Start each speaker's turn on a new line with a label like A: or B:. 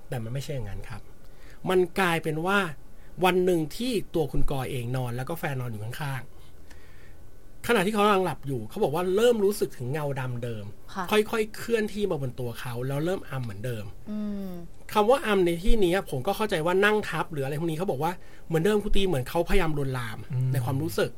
A: แต่มันไม่ใช่อย่างนั้นครับมันกลายเป็นว่าวันหนึ่งที่ตัวคุณกรเองนอนแล้วก็แฟนนอนอยู่ข้างๆขณะที่เขากำลังหลับอยู่เขาบอกว่าเริ่มรู้สึกถึงเงาดำเดิมค่อยๆเคลื่อนที่มาบนตัวเขาแล้วเริ่มอัมเหมือนเดิมคำว่าอัมในที่นี้ผมก็เข้าใจว่านั่งทับหรืออะไรพวกนี้เขาบอกว่าเหมือนเดิมคุณตีเหมือนเขาพยายามลวนลามในความรู้สึก